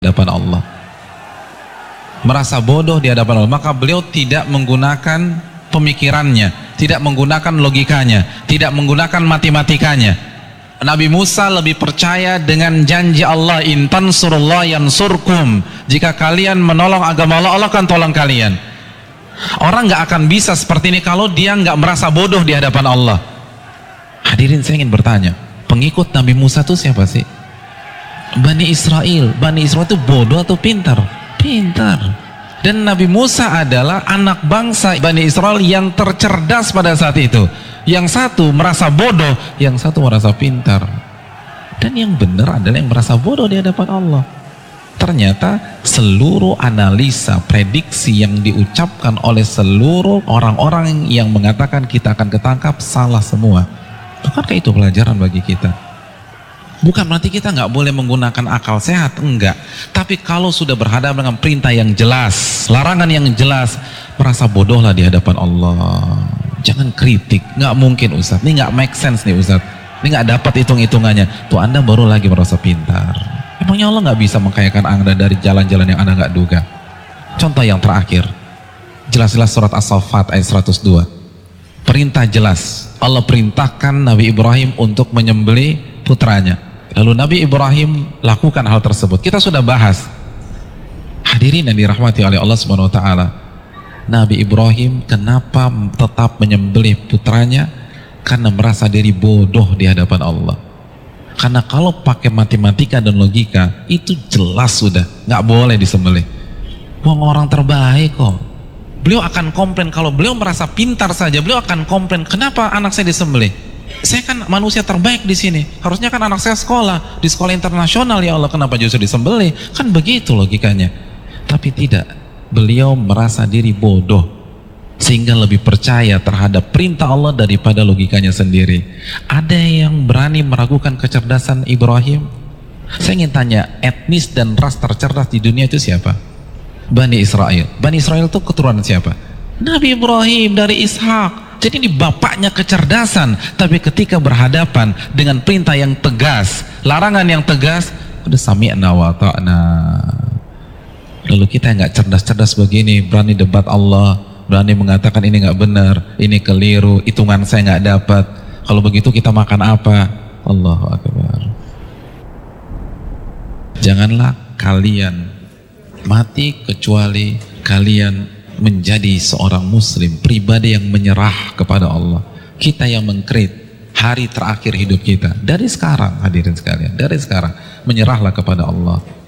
hadapan Allah, merasa bodoh di hadapan Allah, maka beliau tidak menggunakan pemikirannya, tidak menggunakan logikanya, tidak menggunakan matematikanya. Nabi Musa lebih percaya dengan janji Allah, in tansurullah yansurkum, jika kalian menolong agama Allah, Allah akan tolong kalian. Orang nggak akan bisa seperti ini kalau dia nggak merasa bodoh di hadapan Allah. Hadirin, saya ingin bertanya, pengikut Nabi Musa itu siapa sih? Bani Israel. Bani Israel itu bodoh atau pintar? Pintar. Dan Nabi Musa adalah anak bangsa Bani Israel yang tercerdas pada saat itu. Yang satu merasa bodoh, yang satu merasa pintar. Dan yang benar adalah yang merasa bodoh di hadapan Allah. Ternyata seluruh analisa, prediksi yang diucapkan oleh seluruh orang-orang yang mengatakan kita akan ketangkap salah semua. Bukankah itu pelajaran bagi kita? Bukan berarti kita nggak boleh menggunakan akal sehat, enggak. Tapi kalau sudah berhadapan dengan perintah yang jelas, larangan yang jelas, merasa bodohlah di hadapan Allah. Jangan kritik, nggak mungkin Ustadz, ini nggak make sense nih Ustadz, ini nggak dapat hitung-hitungannya. Tuh Anda baru lagi merasa pintar. Emangnya Allah nggak bisa mengkayakan Anda dari jalan-jalan yang Anda nggak duga? Contoh yang terakhir, jelas-jelas surat As-Saffat ayat 102. Perintah jelas, Allah perintahkan Nabi Ibrahim untuk menyembelih putranya. Lalu Nabi Ibrahim lakukan hal tersebut. Kita sudah bahas. Hadirin yang dirahmati oleh Allah Subhanahu wa taala. Nabi Ibrahim kenapa tetap menyembelih putranya? Karena merasa diri bodoh di hadapan Allah. Karena kalau pakai matematika dan logika, itu jelas sudah nggak boleh disembelih. Wong orang terbaik kok. Beliau akan komplain, kalau beliau merasa pintar saja, beliau akan komplain, kenapa anak saya disembelih? Saya kan manusia terbaik di sini. Harusnya kan anak saya sekolah di sekolah internasional, ya Allah, kenapa justru disembelih? Kan begitu logikanya. Tapi tidak. Beliau merasa diri bodoh sehingga lebih percaya terhadap perintah Allah daripada logikanya sendiri. Ada yang berani meragukan kecerdasan Ibrahim? Saya ingin tanya, etnis dan ras tercerdas di dunia itu siapa? Bani Israel. Bani Israel itu keturunan siapa? Nabi Ibrahim dari Ishak. Jadi ini bapaknya kecerdasan, tapi ketika berhadapan dengan perintah yang tegas, larangan yang tegas, udah sami'na wa ta'na. Lalu kita yang nggak cerdas-cerdas begini, berani debat Allah, berani mengatakan ini nggak benar, ini keliru, hitungan saya nggak dapat. Kalau begitu kita makan apa? Allahu Akbar. Janganlah kalian mati kecuali kalian menjadi seorang muslim, pribadi yang menyerah kepada Allah. Kita yang mengkrit hari terakhir hidup kita dari sekarang, hadirin sekalian, dari sekarang menyerahlah kepada Allah.